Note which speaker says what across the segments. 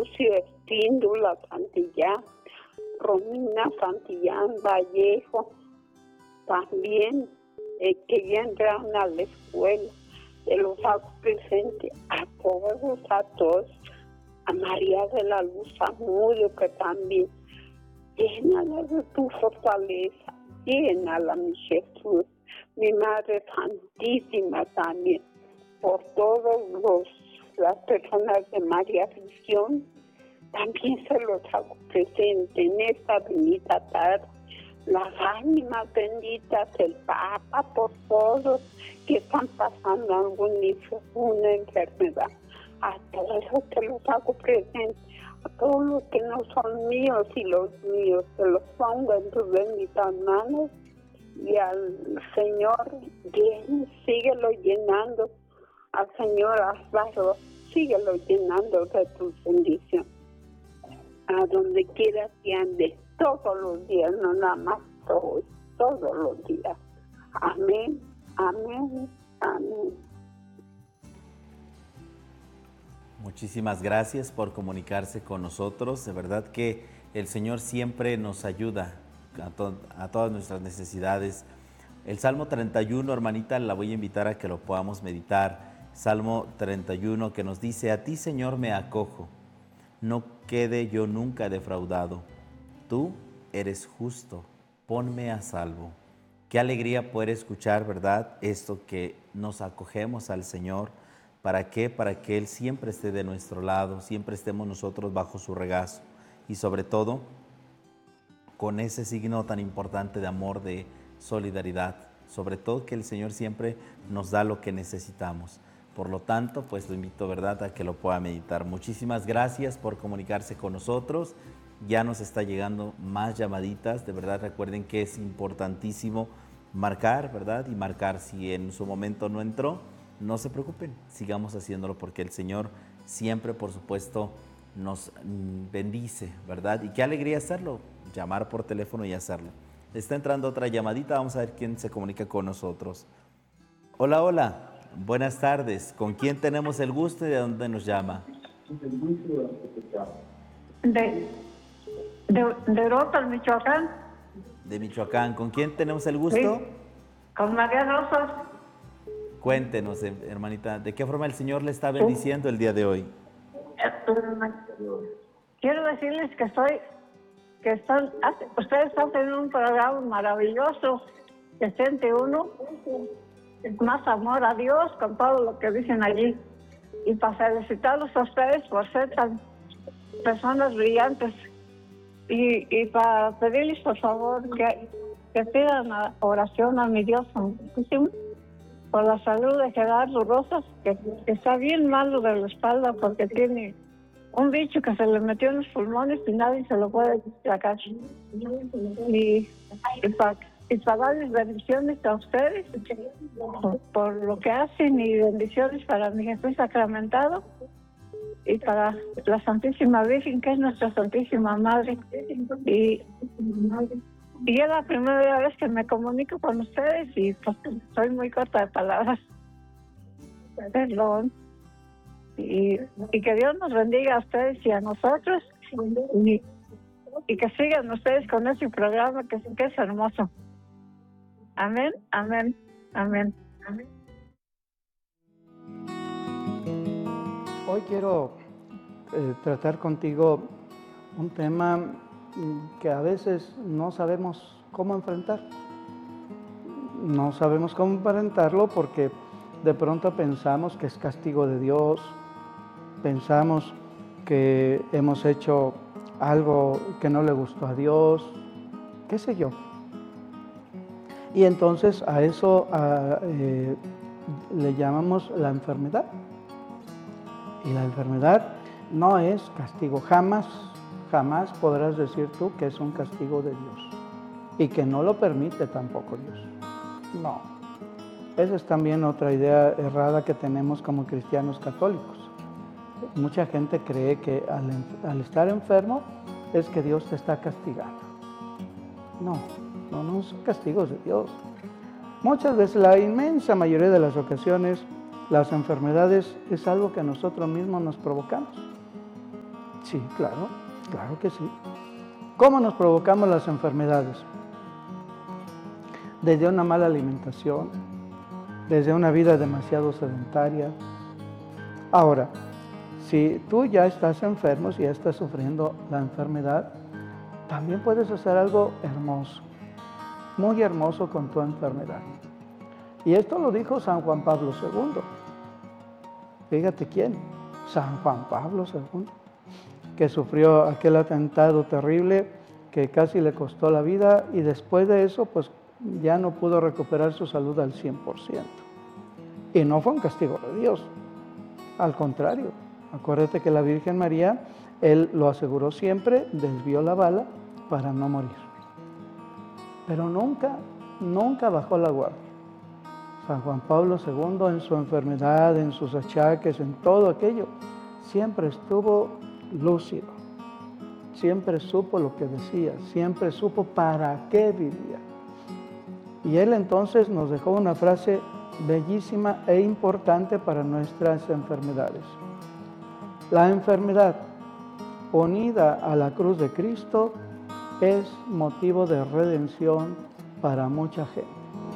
Speaker 1: Lucio Espíndula Santillán, Romina Santillán Vallejo, también que ya entraron a la escuela. Te los hago presente a todos, a María de la Luz Zamudio, que también llénala de tu fortaleza, llénala, mi Jesús, mi Madre Santísima también, por todas las personas de María Visión, también se los hago presente en esta bendita tarde. Las ánimas benditas del Papa, por todos que están pasando alguna enfermedad. A todos los que los hago presentes, a todos los que no son míos y los míos, se los pongo en tus benditas manos. Y al Señor, bien, síguelo llenando. Al Señor Álvaro, síguelo llenando de tus bendiciones. A donde quiera que ande, todos los días, no nada más hoy, todos los días. Amén, amén, amén.
Speaker 2: Muchísimas gracias por comunicarse con nosotros. De verdad que el Señor siempre nos ayuda a todas nuestras necesidades. El Salmo 31, hermanita, la voy a invitar a que lo podamos meditar. Salmo 31 que nos dice: a ti, Señor, me acojo, no quede yo nunca defraudado. Tú eres justo, ponme a salvo. Qué alegría poder escuchar, ¿verdad?, esto, que nos acogemos al Señor. ¿Para qué? Para que Él siempre esté de nuestro lado, siempre estemos nosotros bajo su regazo. Y sobre todo, con ese signo tan importante de amor, de solidaridad. Sobre todo que el Señor siempre nos da lo que necesitamos. Por lo tanto, pues lo invito, ¿verdad?, a que lo pueda meditar. Muchísimas gracias por comunicarse con nosotros. Ya nos está llegando más llamaditas. De verdad, recuerden que es importantísimo marcar, ¿verdad? Y marcar. Si en su momento no entró, no se preocupen, sigamos haciéndolo, porque el Señor siempre, por supuesto, nos bendice, ¿verdad? Y qué alegría hacerlo, llamar por teléfono y hacerlo. Está entrando otra llamadita, vamos a ver quién se comunica con nosotros. Hola, hola, buenas tardes. ¿Con quién tenemos el gusto y de dónde nos llama?
Speaker 3: De Europa, Michoacán.
Speaker 2: De Michoacán. ¿Con quién tenemos el gusto?
Speaker 3: Sí, con María Rosas.
Speaker 2: Cuéntenos, hermanita, ¿de qué forma el Señor le está bendiciendo el día de hoy?
Speaker 3: Quiero decirles que ustedes están teniendo un programa maravilloso, que siente uno más amor a Dios con todo lo que dicen allí. Y para felicitarlos a ustedes por ser tan personas brillantes. Y para pedirles, por favor, que pidan oración a mi Dios Santísimo por la salud de Gerardo Rosas, que está bien malo de la espalda porque tiene un bicho que se le metió en los pulmones y nadie se lo puede sacar. Y para darles bendiciones a ustedes por lo que hacen, y bendiciones para mi Jesús sacramentado y para la Santísima Virgen, que es nuestra Santísima Madre. Y es la primera vez que me comunico con ustedes y pues soy muy corta de palabras. Perdón. Y que Dios nos bendiga a ustedes y a nosotros, y que sigan ustedes con ese programa que es hermoso. Amén, amén, amén, amén.
Speaker 4: Hoy quiero tratar contigo un tema que a veces no sabemos cómo enfrentar. No sabemos cómo enfrentarlo porque de pronto pensamos que es castigo de Dios, pensamos que hemos hecho algo que no le gustó a Dios, qué sé yo. Y entonces a eso le llamamos la enfermedad. Y la enfermedad no es castigo. Jamás podrás decir tú que es un castigo de Dios. Y que no lo permite tampoco Dios. No. Esa es también otra idea errada que tenemos como cristianos católicos. Mucha gente cree que al estar enfermo es que Dios te está castigando. No son castigos de Dios. Muchas veces, la inmensa mayoría de las ocasiones, las enfermedades es algo que nosotros mismos nos provocamos. Sí, claro, claro que sí. ¿Cómo nos provocamos las enfermedades? Desde una mala alimentación, desde una vida demasiado sedentaria. Ahora, si tú ya estás enfermo, si ya estás sufriendo la enfermedad, también puedes hacer algo hermoso, muy hermoso con tu enfermedad. Y esto lo dijo San Juan Pablo II. Fíjate quién, San Juan Pablo II, que sufrió aquel atentado terrible que casi le costó la vida y después de eso pues ya no pudo recuperar su salud al 100%. Y no fue un castigo de Dios, al contrario. Acuérdate que la Virgen María, él lo aseguró siempre, desvió la bala para no morir. Pero nunca bajó la guardia. San Juan Pablo II en su enfermedad, en sus achaques, en todo aquello, siempre estuvo lúcido, siempre supo lo que decía, siempre supo para qué vivía. Y él entonces nos dejó una frase bellísima e importante para nuestras enfermedades. La enfermedad unida a la cruz de Cristo es motivo de redención para mucha gente.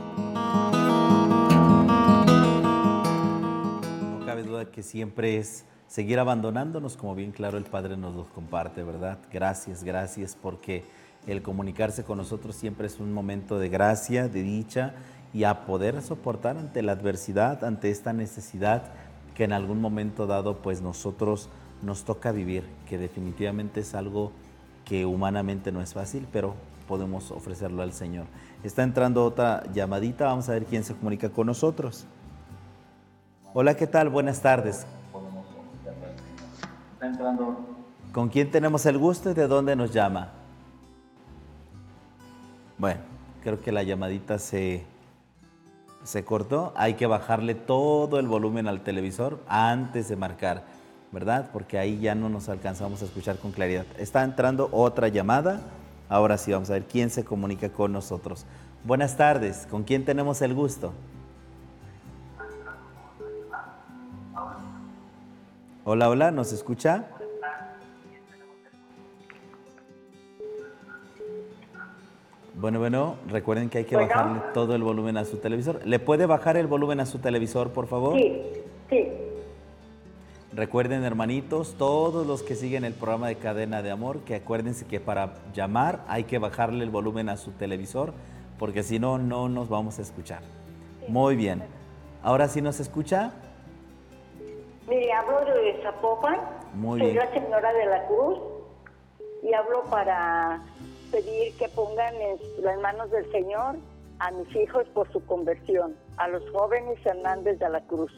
Speaker 2: No cabe duda que siempre es seguir abandonándonos, como bien claro el Padre nos lo comparte, ¿verdad? Gracias, gracias, porque el comunicarse con nosotros siempre es un momento de gracia, de dicha y a poder soportar ante la adversidad, ante esta necesidad que en algún momento dado pues nosotros nos toca vivir, que definitivamente es algo que humanamente no es fácil, pero podemos ofrecerlo al Señor. Está entrando otra llamadita, vamos a ver quién se comunica con nosotros. Hola, ¿qué tal? Buenas tardes. ¿Con quién tenemos el gusto y de dónde nos llama? Bueno, creo que la llamadita se cortó. Hay que bajarle todo el volumen al televisor antes de marcar, ¿verdad? Porque ahí ya no nos alcanzamos a escuchar con claridad. Está entrando otra llamada. Ahora sí, vamos a ver quién se comunica con nosotros. Buenas tardes. ¿Con quién tenemos el gusto? Hola, hola, ¿nos escucha? Bueno, recuerden que hay que bajarle todo el volumen a su televisor. ¿Le puede bajar el volumen a su televisor, por favor?
Speaker 1: Sí.
Speaker 2: Recuerden, hermanitos, todos los que siguen el programa de Cadena de Amor, que acuérdense que para llamar hay que bajarle el volumen a su televisor, porque si no, no nos vamos a escuchar. Muy bien. ¿Ahora sí nos escucha?
Speaker 1: Mire, hablo de Zapopan.
Speaker 2: Muy
Speaker 1: Soy
Speaker 2: bien.
Speaker 1: la señora de la Cruz y hablo para pedir que pongan en las manos del Señor a mis hijos por su conversión, a los jóvenes Hernández de la Cruz.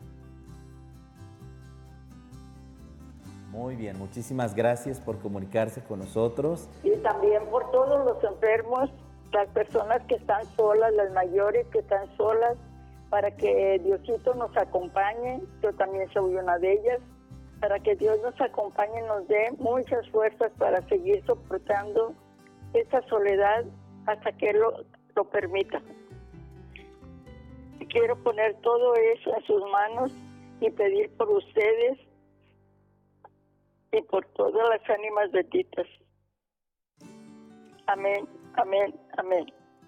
Speaker 2: Muy bien, muchísimas gracias por comunicarse con nosotros.
Speaker 1: Y también por todos los enfermos, las personas que están solas, las mayores que están solas, para que Diosito nos acompañe. Yo también soy una de ellas, para que Dios nos acompañe y nos dé muchas fuerzas para seguir soportando esta soledad hasta que lo permita. Quiero poner todo eso en sus manos y pedir por ustedes y por todas las ánimas benditas. Amén, amén, amén.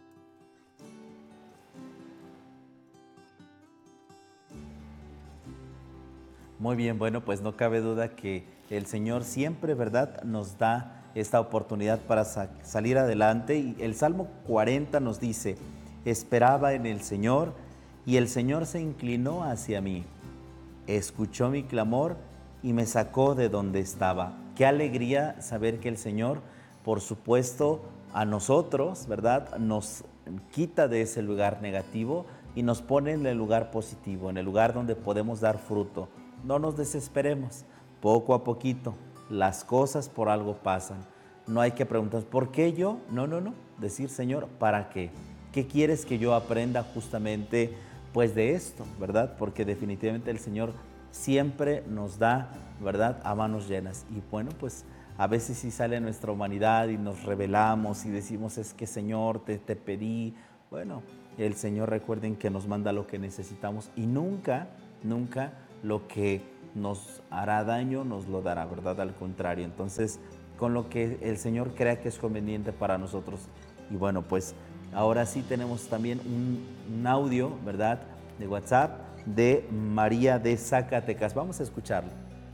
Speaker 2: Muy bien, bueno, pues no cabe duda que el Señor siempre, ¿verdad?, nos da esta oportunidad para salir adelante. Y el Salmo 40 nos dice: esperaba en el Señor y el Señor se inclinó hacia mí, escuchó mi clamor y me sacó de donde estaba. Qué alegría saber que el Señor, por supuesto, a nosotros, ¿verdad?, nos quita de ese lugar negativo y nos pone en el lugar positivo, en el lugar donde podemos dar fruto. No nos desesperemos, poco a poquito, las cosas por algo pasan. No hay que preguntar, ¿por qué yo? No. Decir, Señor, ¿para qué? ¿Qué quieres que yo aprenda justamente pues de esto, verdad? Porque definitivamente el Señor siempre nos da, ¿verdad?, a manos llenas. Y bueno, pues a veces sí sale nuestra humanidad y nos rebelamos y decimos, es que Señor, te pedí. Bueno, el Señor, recuerden que nos manda lo que necesitamos y nunca lo que nos hará daño, nos lo dará, ¿verdad? Al contrario, entonces, con lo que el Señor crea que es conveniente para nosotros. Y bueno, pues ahora sí tenemos también un audio, ¿verdad?, de WhatsApp de María de Zacatecas. Vamos a escucharlo.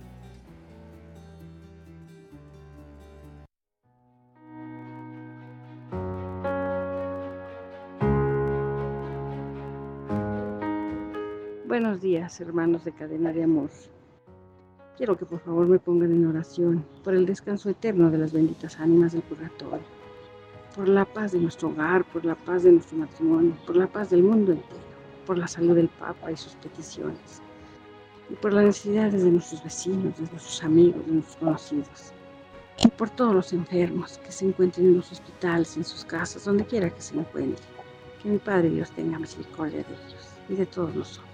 Speaker 5: Buenos días, hermanos de Cadena de Amor. Quiero que por favor me pongan en oración por el descanso eterno de las benditas ánimas del purgatorio, por la paz de nuestro hogar, por la paz de nuestro matrimonio, por la paz del mundo entero, por la salud del Papa y sus peticiones, y por las necesidades de nuestros vecinos, de nuestros amigos, de nuestros conocidos, y por todos los enfermos que se encuentren en los hospitales, en sus casas, donde quiera que se encuentren. Que mi Padre Dios tenga misericordia de ellos y de todos nosotros.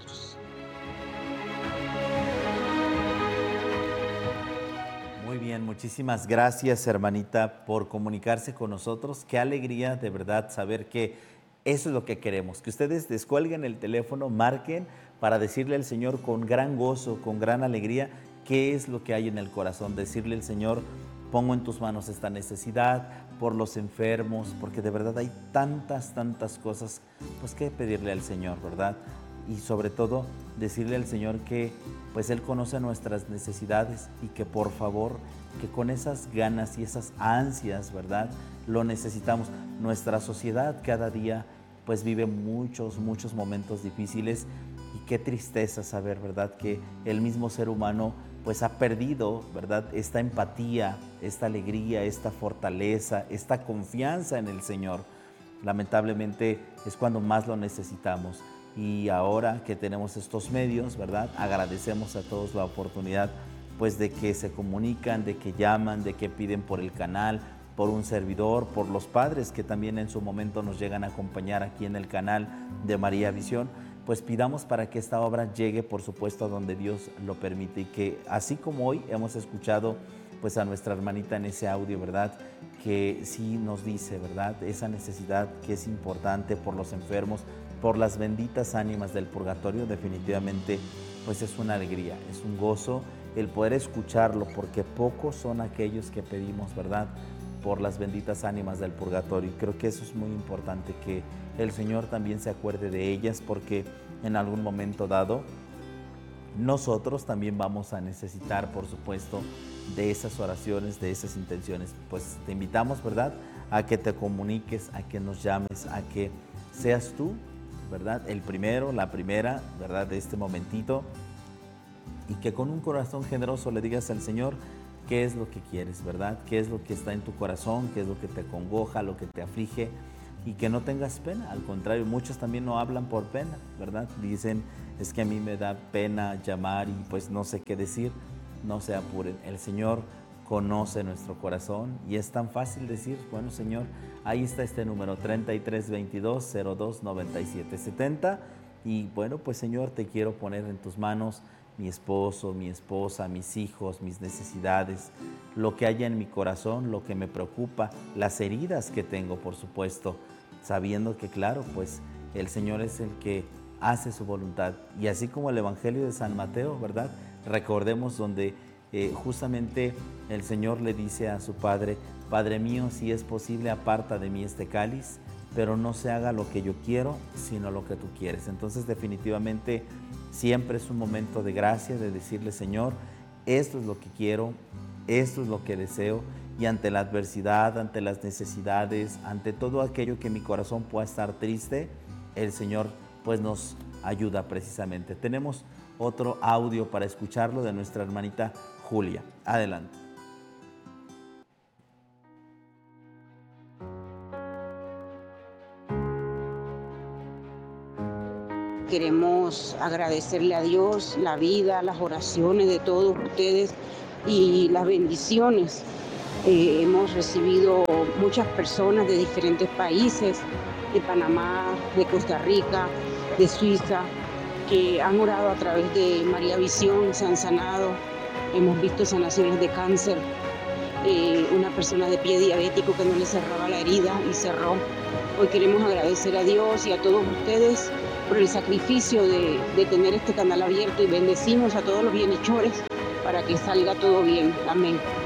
Speaker 2: Muy bien, muchísimas gracias, hermanita, por comunicarse con nosotros. Qué alegría de verdad saber que eso es lo que queremos, que ustedes descuelguen el teléfono, marquen para decirle al Señor con gran gozo, con gran alegría, qué es lo que hay en el corazón. Decirle al Señor, pongo en tus manos esta necesidad, por los enfermos, porque de verdad hay tantas cosas pues que pedirle al Señor, ¿verdad? Y sobre todo decirle al Señor que pues Él conoce nuestras necesidades y que por favor, que con esas ganas y esas ansias, ¿verdad?, lo necesitamos. Nuestra sociedad cada día pues vive muchos momentos difíciles y qué tristeza saber, ¿verdad?, que el mismo ser humano pues ha perdido, ¿verdad?, esta empatía, esta alegría, esta fortaleza, esta confianza en el Señor. Lamentablemente es cuando más lo necesitamos. Y ahora que tenemos estos medios, ¿verdad?, agradecemos a todos la oportunidad pues de que se comunican, de que llaman, de que piden por el canal, por un servidor, por los padres que también en su momento nos llegan a acompañar aquí en el canal de María Visión. Pues pidamos para que esta obra llegue, por supuesto, a donde Dios lo permite y que así como hoy hemos escuchado pues a nuestra hermanita en ese audio, ¿verdad?, que sí nos dice, ¿verdad?, esa necesidad que es importante por los enfermos, por las benditas ánimas del purgatorio. Definitivamente pues es una alegría, es un gozo el poder escucharlo, porque pocos son aquellos que pedimos, ¿verdad?, por las benditas ánimas del purgatorio. Y creo que eso es muy importante, que el Señor también se acuerde de ellas, porque en algún momento dado nosotros también vamos a necesitar, por supuesto, de esas oraciones, de esas intenciones. Pues te invitamos, ¿verdad?, a que te comuniques, a que nos llames, a que seas tú, ¿verdad?, el primero, la primera, ¿verdad?, de este momentito, y que con un corazón generoso le digas al Señor qué es lo que quieres, ¿verdad?, qué es lo que está en tu corazón, qué es lo que te congoja, lo que te aflige, y que no tengas pena. Al contrario, muchos también no hablan por pena, ¿verdad? Dicen, es que a mí me da pena llamar y pues no sé qué decir. No se apuren, el Señor conoce nuestro corazón y es tan fácil decir, bueno, Señor, ahí está este número, 3322-029770, y bueno, pues Señor, te quiero poner en tus manos mi esposo, mi esposa, mis hijos, mis necesidades, lo que haya en mi corazón, lo que me preocupa, las heridas que tengo, por supuesto, sabiendo que, claro, pues el Señor es el que hace su voluntad. Y así como el Evangelio de San Mateo, ¿verdad?, recordemos donde justamente el Señor le dice a su Padre, Padre mío, si es posible, aparta de mí este cáliz, pero no se haga lo que yo quiero, sino lo que tú quieres. Entonces, definitivamente, siempre es un momento de gracia, de decirle, Señor, esto es lo que quiero, esto es lo que deseo, y ante la adversidad, ante las necesidades, ante todo aquello que mi corazón pueda estar triste, el Señor pues nos ayuda precisamente. Tenemos otro audio para escucharlo de nuestra hermanita Julia. Adelante.
Speaker 6: Queremos agradecerle a Dios la vida, las oraciones de todos ustedes y las bendiciones. Hemos recibido muchas personas de diferentes países, de Panamá, de Costa Rica, de Suiza, que han orado a través de María Visión, se han sanado. Hemos visto sanaciones de cáncer, una persona de pie diabético que no le cerraba la herida y cerró. Hoy queremos agradecer a Dios y a todos ustedes por el sacrificio de tener este canal abierto y bendecimos a todos los bienhechores para que salga todo bien. Amén.